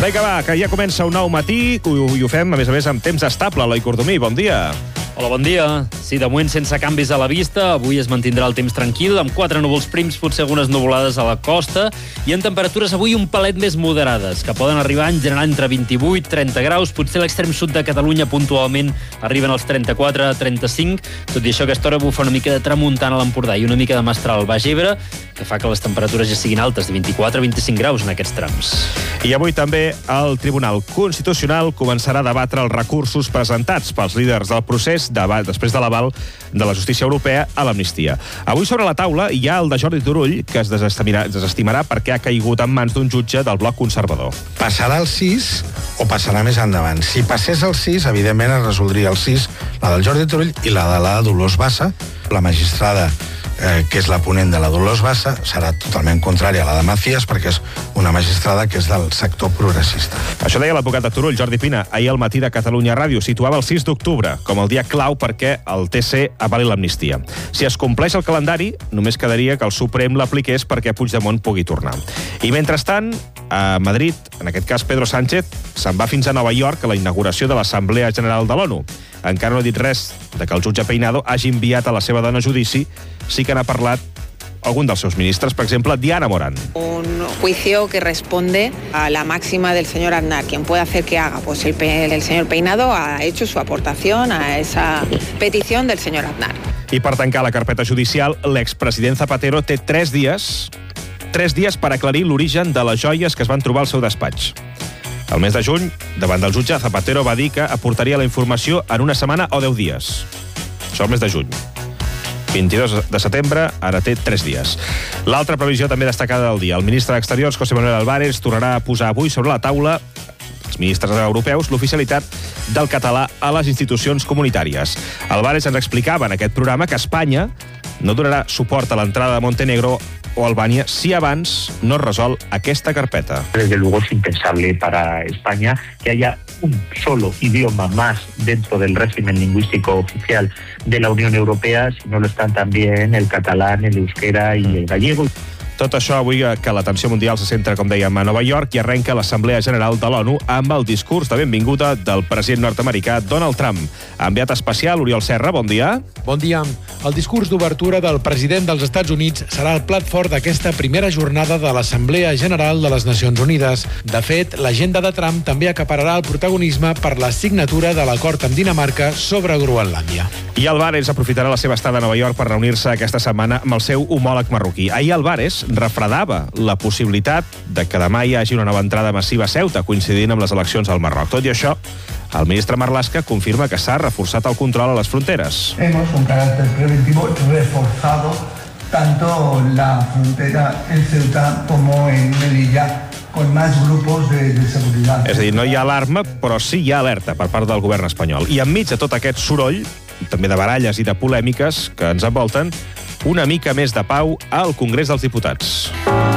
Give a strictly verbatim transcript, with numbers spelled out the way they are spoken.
Vinga, va, que ja comença un nou matí i ho fem, a més a més, amb temps estable. Eloi Cordomí, bon dia. Hola, bon dia. Sí, de moment sense canvis a la vista. Avui es mantindrà el temps tranquil, amb quatre núvols prims, potser algunes nuvolades a la costa, i en temperatures avui un palet més moderades, que poden arribar en general entre vint-i-vuit i trenta graus. Potser a l'extrem sud de Catalunya puntualment arriben als trenta-quatre a trenta-cinc. Tot i això, a aquesta hora bufa una mica de tramuntana a l'Empordà i una mica de mestral al Baix Ebre, que fa que les temperatures ja siguin altes, de vint-i-quatre a vint-i-cinc graus en aquests trams. I avui també el Tribunal Constitucional començarà a debatre els recursos presentats pels líders del procés després de l'aval de la justícia europea a l'amnistia. Avui sobre la taula hi ha el de Jordi Turull, que es desestimarà, desestimarà perquè ha caigut en mans d'un jutge del bloc conservador. Passarà el sis o passarà més endavant? Si passés el sis, evidentment es resoldria el sis, la del Jordi Turull i la de la Dolors Bassa, la magistrada Eh, que és la ponent de la Dolors Bassa, serà totalment contrària a la de Macías, perquè és una magistrada que és del sector progressista. Això deia l'advocat de Turull, Jordi Pina, ahir al matí de Catalunya Ràdio. Situava el sis d'octubre com el dia clau perquè el T C avali l'amnistia. Si es compleix el calendari, només quedaria que el Suprem l'apliqués perquè Puigdemont pugui tornar. I mentrestant, a Madrid, en aquest cas Pedro Sánchez, se'n va fins a Nova York a la inauguració de l'Assemblea General de l'ONU. Encara no ha dit res de que el jutge Peinado hagi enviat a la seva dona a judici. Sí que n'ha parlat algun dels seus ministres, per exemple, Diana Morán. Un juicio que responde a la máxima del señor Aznar. ¿Quién puede hacer que haga? Pues el, el señor Peinado ha hecho su aportación a esa petición del señor Aznar. I per tancar la carpeta judicial, l'expresident Zapatero té tres dies, tres dies per aclarir l'origen de les joies que es van trobar al seu despatx. El mes de juny, davant del jutge, Zapatero va dir que aportaria la informació en una setmana o deu dies. Això el mes de juny. vint-i-dos de setembre, ara té tres dies. L'altra previsió també destacada del dia. El ministre d'Exteriors, José Manuel Álvarez, tornarà a posar avui sobre la taula els ministres europeus l'oficialitat del català a les institucions comunitàries. Álvarez ens explicava en aquest programa que Espanya no donarà suport a l'entrada de Montenegro o Albània si abans no es resol aquesta carpeta. Desde luego es impensable para España que haya un solo idioma más dentro del régimen lingüístico oficial de la Unión Europea, si no lo están también el catalán, el euskera y el gallego. Tot això avui que l'atenció mundial se centra, com dèiem, a Nova York i arrenca l'Assemblea General de l'ONU amb el discurs de benvinguda del president nord-americà Donald Trump. Enviat especial, Oriol Serra, bon dia. Bon dia. El discurs d'obertura del president dels Estats Units serà el plat fort d'aquesta primera jornada de l'Assemblea General de les Nacions Unides. De fet, l'agenda de Trump també acapararà el protagonisme per la signatura de l'acord amb Dinamarca sobre Groenlàndia. I Álvarez aprofitarà la seva estada a Nova York per reunir-se aquesta setmana amb el seu homòleg marroquí. Ahir Álvarez refredava la possibilitat de que demà hi hagi una nova entrada massiva a Ceuta, coincidint amb les eleccions al Marroc. Tot i això, el ministre Marlaska confirma que s'ha reforçat el control a les fronteres. Hemos un carácter preventivo reforzado tanto la frontera en Ceuta como en Melilla, con más grupos de, de seguridad. És a dir, no hi ha alarma, però sí hi ha alerta per part del govern espanyol. I enmig de tot aquest soroll, també de baralles i de polèmiques que ens envolten, una mica més de pau al Congrés dels Diputats.